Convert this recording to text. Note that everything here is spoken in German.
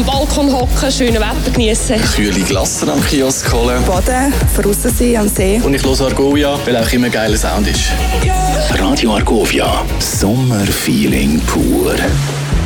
dem Balkon hocken, schönes Wetter genießen. Kühle Glasse am Kiosk holen. Baden, draussen sein am See. Und ich höre Argovia, weil auch immer geiler Sound ist. Radio Argovia, Sommerfeeling pur.